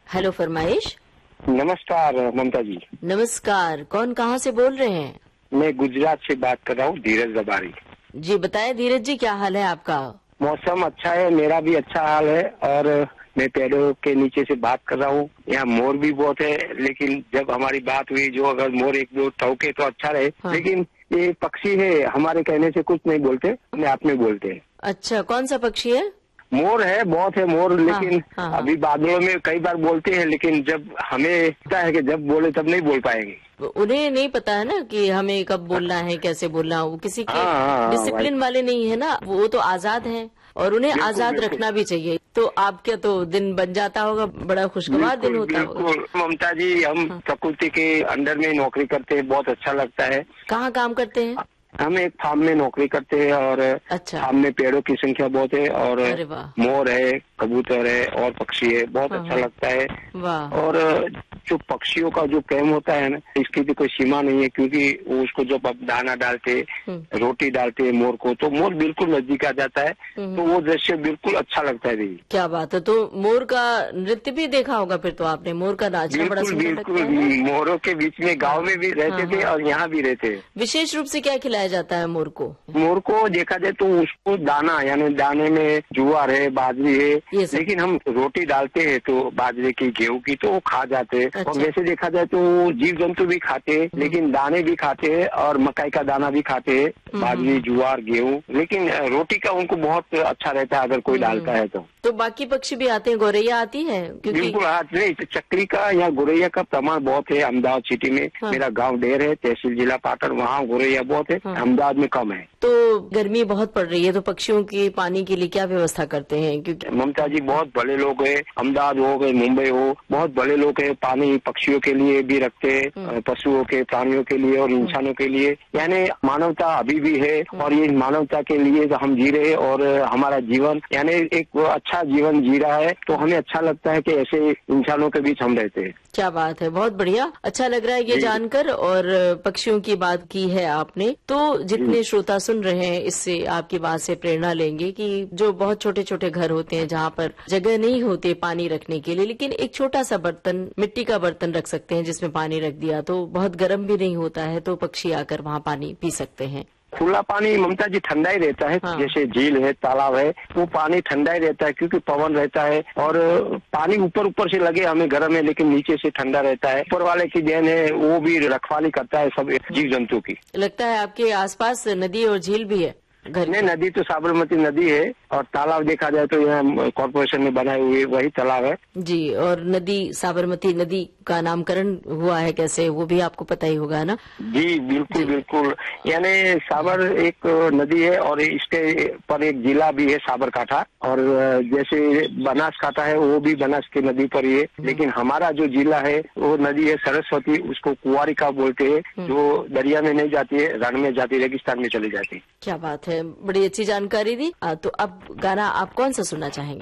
Hello फरमाइश। नमस्कार ममता जी। नमस्कार, कौन कहाँ से बोल रहे हैं? मैं गुजरात से बात कर रहा हूँ, धीरज दबारी। जी बताएं धीरज जी, क्या हाल है आपका? मौसम अच्छा है, मेरा भी अच्छा हाल है और मैं पेड़ों के नीचे से बात कर रहा हूँ। यहाँ मोर भी बहुत है, लेकिन जब हमारी बात हुई जो अगर मोर एक दो टौके तो अच्छा रहे। हाँ। लेकिन ये पक्षी है, हमारे कहने से कुछ नहीं बोलते, अपने आप में बोलते हैं। अच्छा, कौन सा पक्षी है? मोर है, बहुत है मोर, लेकिन हाँ। अभी बादलों में कई बार बोलते हैं, लेकिन जब हमें पता है कि जब बोले तब नहीं बोल पाएंगे। उन्हें नहीं पता है ना कि हमें कब बोलना है, कैसे बोलना। वो किसी के डिसिप्लिन वाले नहीं है ना, वो तो आजाद हैं और उन्हें आजाद रखना भी चाहिए। तो आपका तो दिन बन जाता होगा, बड़ा खुशगवार दिन होता होगा। बिल्कुल ममता जी, हम प्रकृति के अंडर में नौकरी करते हैं, बहुत अच्छा लगता है। कहाँ काम करते हैं? हम एक फार्म में नौकरी करते हैं और फार्म में पेड़ों की संख्या बहुत है और मोर है, कबूतर है और पक्षी है, बहुत अच्छा लगता है। और जो पक्षियों का जो प्रेम होता है ना, इसकी भी कोई सीमा नहीं है, क्योंकि उसको जब आप दाना डालते, रोटी डालते हैं मोर को, तो मोर बिल्कुल नजदीक आ जाता है। तो वो दृश्य बिल्कुल अच्छा लगता है। दीदी क्या बात है। तो मोर का नृत्य भी देखा होगा फिर तो आपने? मोर का नाचना बड़ा सुंदर लगता है। बिल्कुल, मोरों के बीच में गाँव में भी रहते थे और यहाँ भी रहते हैं। विशेष रूप से क्या खिलाया जाता है मोर को? मोर को देखा जाए तो उसको दाना, यानी दाने में ज्वार है, बाजरी है, लेकिन हम रोटी डालते हैं तो बाजरे की, गेहूं की, तो वो खा जाते हैं। और वैसे देखा जाए तो जीव जंतु भी खाते हैं, लेकिन दाने भी खाते हैं और मकई का दाना भी खाते हैं, बाजरी, ज्वार, गेहूं, लेकिन रोटी का उनको बहुत अच्छा रहता है अगर कोई डालता है तो बाकी पक्षी भी आते हैं, गौरैया आती है? बिल्कुल नहीं, चक्री का या गौरैया का प्रमाण बहुत है। अहमदाबाद सिटी में मेरा गांव ढेर है, तहसील जिला पाटन, वहाँ गौरैया बहुत है। अहमदाबाद में कम है। तो गर्मी बहुत पड़ रही है, तो पक्षियों की पानी के लिए क्या व्यवस्था करते हैं? क्योंकि ममता जी बहुत बड़े लोग हैं, अहमदाबाद हो गए, मुंबई हो, बहुत बड़े लोग हैं, पानी पक्षियों के लिए भी रखते हैं, पशुओं के, प्राणियों के लिए और इंसानों के लिए। यानी मानवता अभी भी है और ये मानवता के लिए तो हम जी रहे हैं और हमारा जीवन यानी एक अच्छा जीवन जी रहा है। तो हमें अच्छा लगता है कि ऐसे इंसानों के बीच हम रहते हैं। क्या बात है, बहुत बढ़िया, अच्छा लग रहा है ये जानकर। और पक्षियों की बात की है आपने, तो जितने श्रोता सुन रहे हैं इससे आपकी बात से प्रेरणा लेंगे कि जो बहुत छोटे छोटे घर होते हैं जहाँ पर जगह नहीं होती पानी रखने के लिए, लेकिन एक छोटा सा बर्तन, मिट्टी का बर्तन रख सकते हैं जिसमें पानी रख दिया तो बहुत गर्म भी नहीं होता है, तो पक्षी आकर वहाँ पानी पी सकते हैं। खुला पानी ममता जी ठंडा ही रहता है। जैसे झील है, तालाब है, वो पानी ठंडा ही रहता है क्योंकि पवन रहता है और पानी ऊपर ऊपर से लगे हमें गर्म है, लेकिन नीचे से ठंडा रहता है। ऊपर वाले की देन है, वो भी रखवाली करता है सब जीव जंतु की। लगता है आपके आसपास नदी और झील भी है? घर में नदी तो साबरमती नदी है और तालाब देखा जाए तो यहाँ कॉर्पोरेशन ने बनाए हुए वही तालाब है जी। और नदी, साबरमती नदी का नामकरण हुआ है कैसे, वो भी आपको पता ही होगा ना? जी बिल्कुल बिल्कुल, यानी साबर एक नदी है और इसके पर एक जिला भी है साबरकाठा, और जैसे बनासकाठा है वो भी बनास की नदी पर ही है। लेकिन हमारा जो जिला है वो नदी है सरस्वती, उसको कुंवारिका बोलते हैं, जो दरिया में नहीं जाती है, रण में जाती, रेगिस्तान में चली जाती है। क्या बात है, बड़ी अच्छी जानकारी दी। तो अब गाना आप कौन सा सुनना चाहेंगे?